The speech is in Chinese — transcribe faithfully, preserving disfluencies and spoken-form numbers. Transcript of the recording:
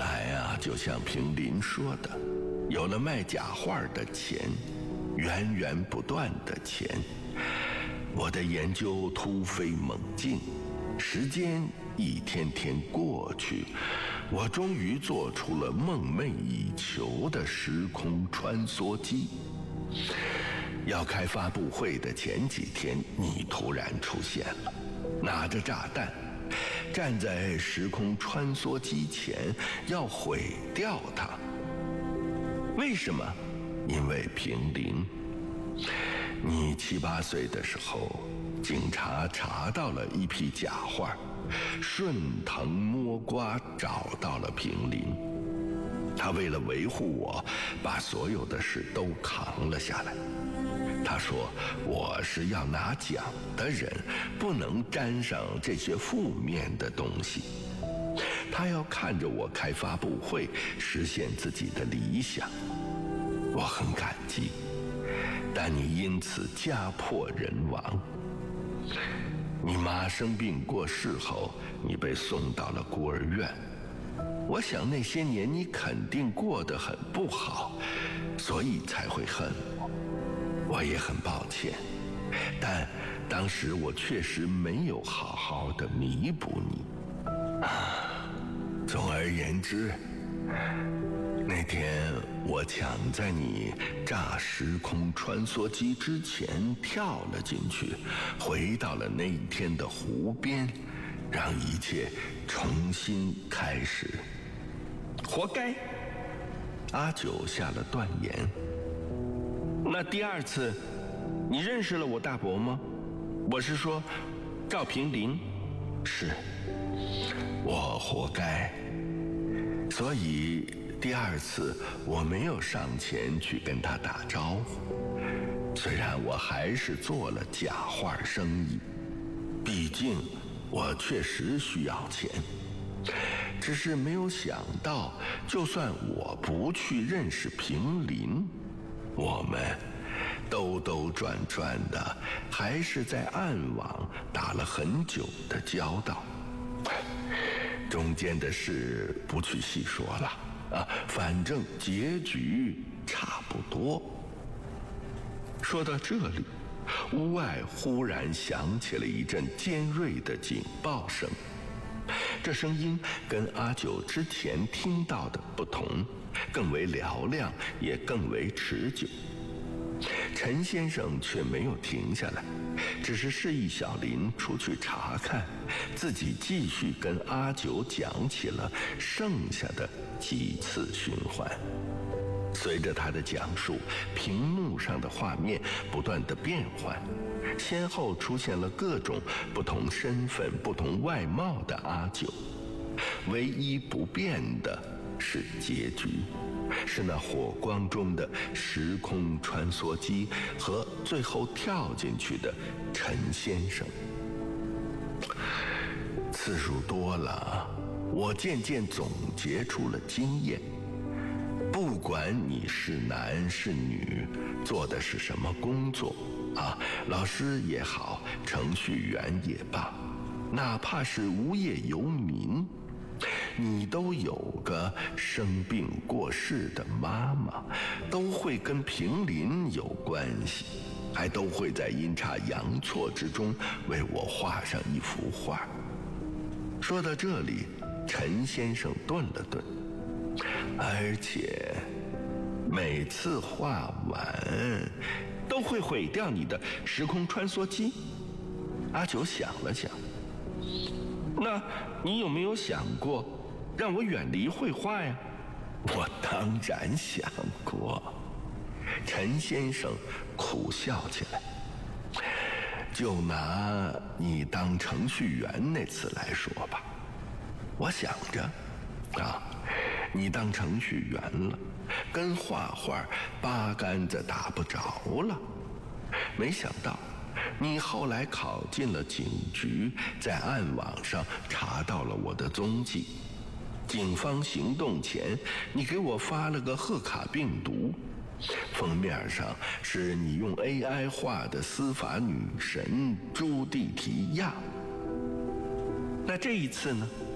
来啊，就像平林说的，有了卖假画的钱，源源不断的钱，我的研究突飞猛进，时间一天天过去，我终于做出了梦寐以求的时空穿梭机。要开发布会的前几天，你突然出现了，拿着炸弹，站在时空穿梭机前，要毁掉它。为什么？因为平林。你七八岁的时候，警察查到了一批假画，顺藤摸瓜找到了平林。他为了维护我，把所有的事都扛了下来。他说我是要拿奖的人，不能沾上这些负面的东西。他要看着我开发布会，实现自己的理想。我很感激，但你因此家破人亡。你妈生病过世后，你被送到了孤儿院。我想那些年你肯定过得很不好，所以才会恨我。我也很抱歉，但当时我确实没有好好的弥补你。啊，总而言之，那天我抢在你炸时空穿梭机之前跳了进去，回到了那一天的湖边，让一切重新开始。活该！阿九下了断言。那第二次，你认识了我大伯吗？我是说，赵平林。是，我活该。所以第二次我没有上前去跟他打招呼，虽然我还是做了假画生意，毕竟我确实需要钱。只是没有想到，就算我不去认识平林，我们兜兜转转的还是在暗网打了很久的交道。中间的事不去细说了啊，反正结局差不多。说到这里，屋外忽然响起了一阵尖锐的警报声，这声音跟阿九之前听到的不同，更为嘹亮，也更为持久。陈先生却没有停下来，只是示意小林出去查看，自己继续跟阿九讲起了剩下的几次循环。随着他的讲述，屏幕上的画面不断的变换，先后出现了各种不同身份、不同外貌的阿九。唯一不变的是结局，是那火光中的时空穿梭机和最后跳进去的陈先生。次数多了，我渐渐总结出了经验，不管你是男是女，做的是什么工作啊，老师也好，程序员也罢，哪怕是无业游民，你都有个生病过世的妈妈，都会跟平林有关系，还都会在阴差阳错之中为我画上一幅画。说到这里，陈先生顿了顿，而且每次画完都会毁掉你的时空穿梭机。阿九想了想，那你有没有想过让我远离绘画呀？我当然想过。陈先生苦笑起来。就拿你当程序员那次来说吧，我想着啊，你当程序员了，跟画画八竿子打不着了。没想到你后来考进了警局，在暗网上查到了我的踪迹。警方行动前，你给我发了个贺卡病毒，封面上是你用 A I 画的司法女神朱蒂提亚。那这一次呢？